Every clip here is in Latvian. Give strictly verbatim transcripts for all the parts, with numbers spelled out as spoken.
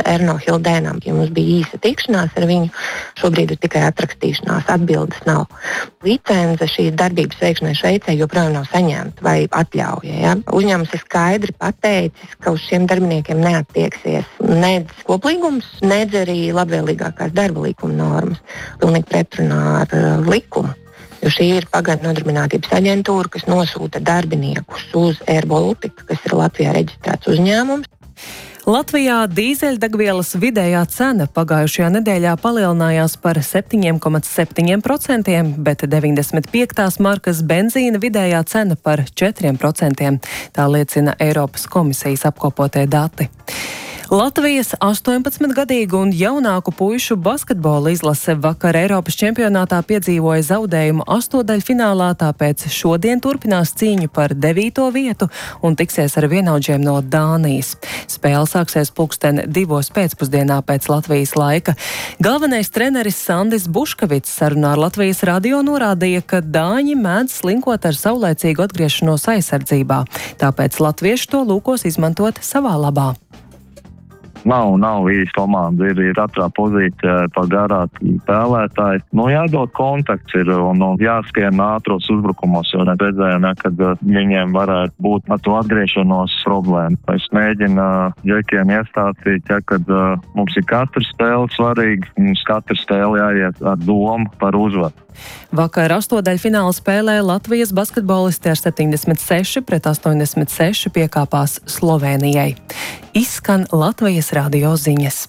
Erno Hildēnam. Ja mums bija īsa tikšanās ar viņu, šobrīd ir tikai atrakstīšanās, atbildes nav. Licence šīs darbības veikšanai Šveicē joprojām nav saņemta vai atļauja. Ja? Uzņēmums ir skaidri pateicis, ka uz šiem darbiniekiem neattieksies nedz koplīgums, nedz arī labvēlīgākās darba likuma normas. Pilnīgi pretrunā ar uh, likumu. Jo šī ir pagaidu nodarbinātības aģentūra, kas nosūta darbiniekus uz Air Baltica, kas ir Latvijā reģistrēts uzņēmums. Latvijā dīzeļdegvielas vidējā cena pagājušajā nedēļā palielinājās par septiņi komats septiņi procenti, bet deviņdesmit piektās markas benzīna vidējā cena par četri procenti. Tā liecina Eiropas komisijas apkopotie dati. Latvijas astoņpadsmitgadīgu un jaunāku puišu basketbola izlase vakar Eiropas čempionātā piedzīvoja zaudējumu astotdaļfinālā, tāpēc šodien turpinās cīņu par devīto vietu un tiksies ar vienaudžiem no Dānijas. Spēle sāksies pulksten divos pēcpusdienā pēc Latvijas laika. Galvenais treneris Sandis Buškavits sarunā ar Latvijas radio norādīja, ka dāņi mēdz slinkot ar saulēcīgu atgriešanos aizsardzībā, tāpēc latvieši to lūkos izmantot savā labā. Nav, nav īsti komanda, ir, ir katrā pozīcijā pa garā spēlētāji. Nu, jādod kontakts ir un, un jāskrien ātros uzbrukumos, jo redzējām, ja, kad viņiem varētu būt ar to atgriešanos problēma. Es mēģinu ģekiem iestāstīt, ja, kad uh, mums ir katra spēle svarīga, mums katra spēle jāiet ar domu par uzvaru. Vakar astotdaļfināla spēlē Latvijas basketbolisti ar septiņdesmit seši pret astoņdesmit seši piekāpās Slovēnijai. Izskan Latvijas radio ziņas.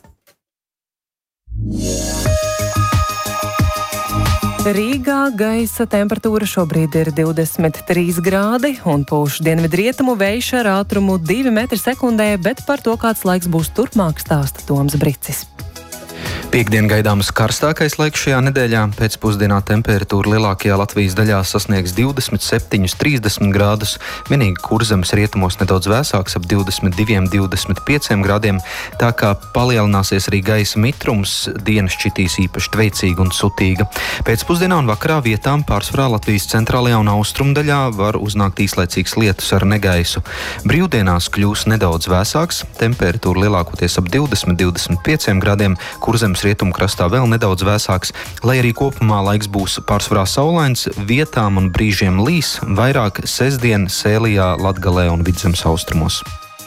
Rīgā gaisa temperatūra šobrīd ir divdesmit trīs grādi un pūš dienvidrietumu vējš ar ātrumu divi metri sekundē, bet par to, kāds laiks būs turpmāk, stāsta Toms Bricis. Piektdien gaidāms karstākais laiks šajā nedēļā. Pēcpusdienā temperatūra lielākajā Latvijas daļā sasniegs divdesmit septiņi līdz trīsdesmit grādus, vienīgi Kurzemes rietumos nedaudz vēsāks ap divdesmit divi līdz divdesmit pieci grādiem, tā kā palielināsies arī gaisa mitrums, diena šķitīs īpaši tveicīga un sutīga. Pēcpusdienā un vakarā vietām pārsvarā Latvijas centrālajā un austrumdaļā var uznākt īslaicīgs lietus ar negaisu. Brīvdienās kļūs nedaudz vēsāks, temperatūra lielākoties ap divdesmit līdz divdesmit pieci grādiem, Kurzemes rietumu krastā vēl nedaudz vēsāks, lai arī kopumā laiks būs pārsvarā saulains, vietām un brīžiem līs, vairāk sestdien Sēlijā, Latgalē un Vidzemes austrumos.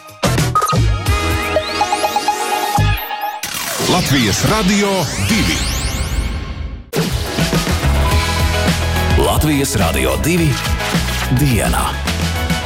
Latvijas radio divi. Latvijas radio divi dienā.